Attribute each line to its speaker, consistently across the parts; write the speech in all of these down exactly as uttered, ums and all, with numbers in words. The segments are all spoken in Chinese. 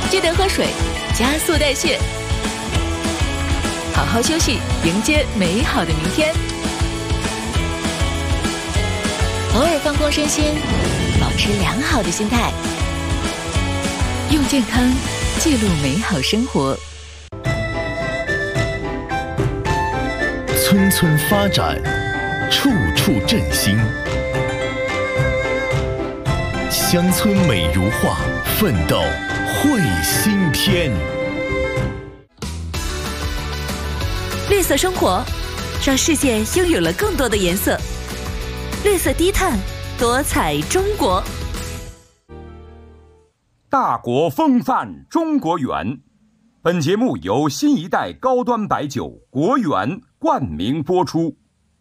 Speaker 1: 记得喝水，加速代谢，好好休息，迎接美好的明天。偶尔放空身心，保持良好的心态，用健康记录美好生活。
Speaker 2: 村村发展，处处振兴。乡村美如画，奋斗绘新天。
Speaker 1: 绿色生活，让世界拥有了更多的颜色。绿色低碳，多彩中国。
Speaker 3: 大国风范中国园。本节目由新一代高端白酒国园冠名播出。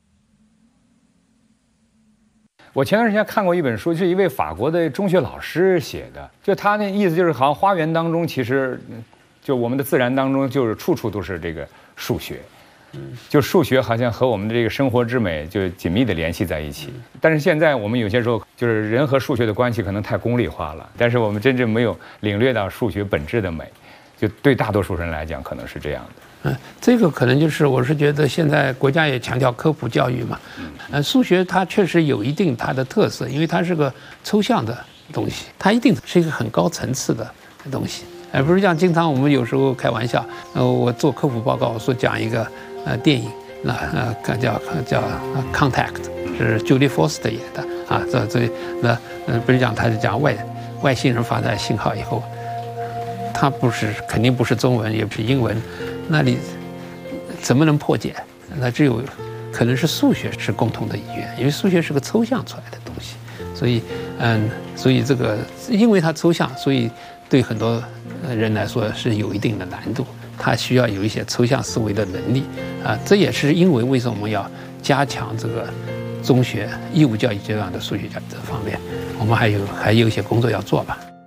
Speaker 4: 我前段时间看过一本书，是一位法国的中学老师写的，就他那意思就是，好像花园当中，其实就我们的自然当中，就是处处都是这个数学，就数学好像和我们的这个生活之美就紧密的联系在一起。但是现在我们有些时候就是人和数学的关系可能太功利化了，但是我们真正没有领略到数学本质的美，就对大多数人来讲可能是这样的。
Speaker 5: 嗯，这个可能就是我是觉得现在国家也强调科普教育嘛，呃，数学它确实有一定它的特色，因为它是个抽象的东西，它一定是一个很高层次的东西，而不是像经常我们有时候开玩笑，呃，我做科普报告说讲一个呃电影，那呃叫叫 Contact， 是 Julie Foster 演的啊，这这那呃不是讲他是讲外外星人发来信号以后，它不是肯定不是中文也不是英文。那你怎么能破解？那只有可能是数学是共同的语言，因为数学是个抽象出来的东西，所以嗯，所以这个因为它抽象，所以对很多人来说是有一定的难度，它需要有一些抽象思维的能力啊。这也是因为为什么我们要加强这个中学义务教育阶段的数学教育这方面，我们还有还有一些工作要做吧。